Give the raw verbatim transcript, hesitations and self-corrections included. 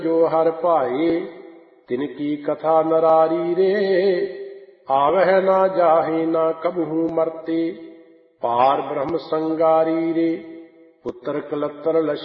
जो हर भाए तिनकी कथा नरारी रे। आवह ना जाहे ना कबहू मरते पार ब्रह्म संगारी रे। पुत्र कलत्र